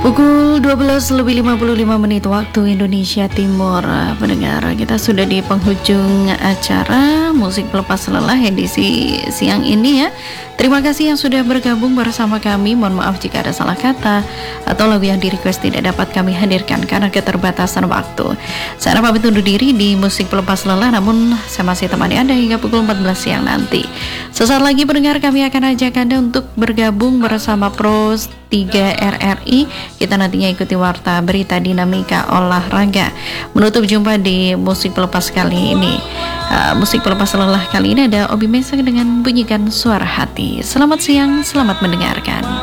Pukul 12:55 waktu Indonesia Timur. Pendengar, kita sudah di penghujung acara Musik Pelepas Lelah edisi siang ini ya. Terima kasih yang sudah bergabung bersama kami. Mohon maaf jika ada salah kata atau lagu yang di-request tidak dapat kami hadirkan karena keterbatasan waktu. Saya pamit undur diri di Musik Pelepas Lelah, namun saya masih temani Anda hingga pukul 14 siang nanti. Sesaat lagi pendengar, kami akan ajak Anda untuk bergabung bersama Pros 3 RRI. Kita nantinya ikuti warta berita dinamika olahraga. Menutup jumpa di Musik Pelepas kali ini. Musik Pelepas Lelah kali ini ada Obi Mesak dengan Bunyikan Suara Hati. Selamat siang, selamat mendengarkan.